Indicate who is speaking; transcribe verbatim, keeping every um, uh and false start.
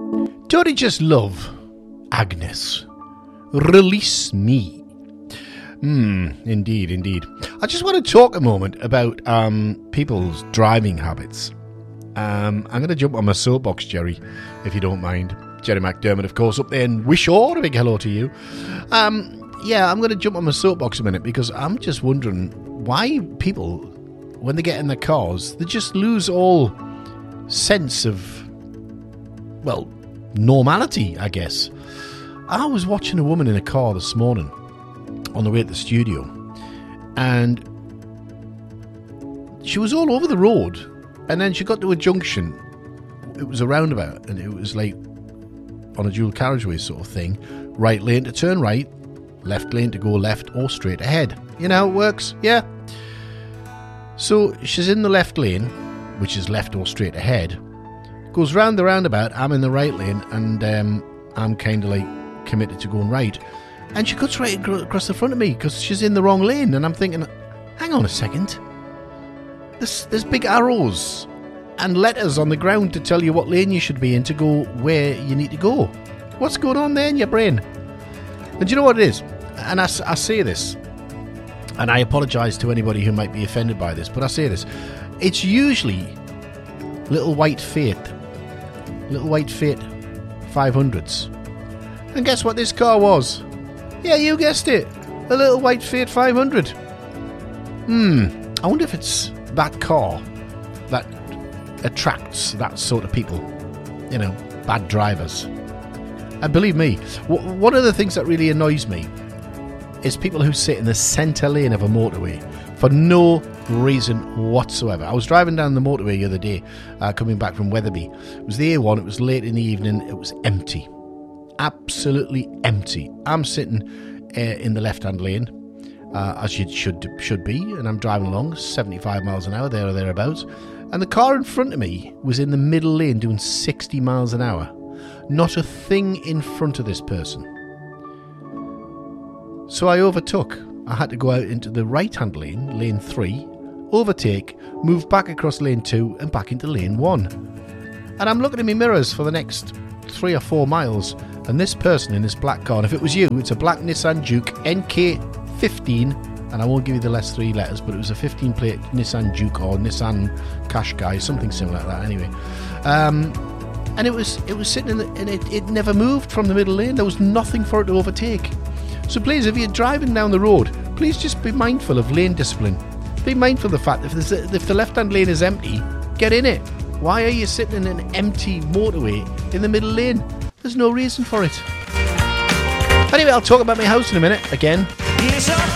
Speaker 1: Don't you just love Agnes? Release me. Hmm, indeed, indeed. I just want to talk a moment about um, people's driving habits. Um, I'm going to jump on my soapbox, Jerry, if you don't mind. Jerry McDermott, of course, up there in Wishaw. A big hello to you. Um, yeah, I'm going to jump on my soapbox a minute because I'm just wondering why people, when they get in their cars, they just lose all sense of, well, normality, I guess. I was watching a woman in a car this morning on the way to the studio, and she was all over the road, and then she got to a junction. It was a roundabout, and it was like on a dual carriageway sort of thing. Right lane to turn right, left lane to go left or straight ahead. You know how it works? Yeah. So she's in the left lane, which is left or straight ahead, goes round the roundabout. I'm in the right lane, and um, I'm kind of like committed to going right, and she cuts right across the front of me because she's in the wrong lane, and I'm thinking, hang on a second, there's, there's big arrows and letters on the ground to tell you what lane you should be in to go where you need to go. What's going on there in your brain? And do you know what it is? And I, I say this, and I apologise to anybody who might be offended by this, but I say this, it's usually little white Fiat, little white Fiat five hundreds. And guess what this car was? Yeah, you guessed it. A little white Fiat five hundred. Hmm. I wonder if it's that car that attracts that sort of people. You know, bad drivers. And believe me, w- one of the things that really annoys me is people who sit in the centre lane of a motorway for no reason whatsoever. I was driving down the motorway the other day, uh, coming back from Wetherby. It was the A one. It was late in the evening. It was empty. Absolutely empty. I'm sitting uh, in the left-hand lane, uh, as you should should be, and I'm driving along seventy-five miles an hour, there or thereabouts, and the car in front of me was in the middle lane doing sixty miles an hour. Not a thing in front of this person. So I overtook. I had to go out into the right-hand lane, lane three, overtake, move back across lane two, and back into lane one. And I'm looking in my mirrors for the next three or four miles, and this person in this black car, and if it was you, it's a black Nissan Juke N K fifteen, and I won't give you the last three letters, but it was a fifteen plate Nissan Juke or Nissan Qashqai, something similar like that anyway. Um, and it was it was sitting in the, and it, it never moved from the middle lane. There was nothing for it to overtake. So please, if you're driving down the road, please just be mindful of lane discipline. Be mindful of the fact that if, there's a, if the left-hand lane is empty, get in it. Why are you sitting in an empty motorway in the middle lane? There's no reason for it. Anyway, I'll talk about my house in a minute again.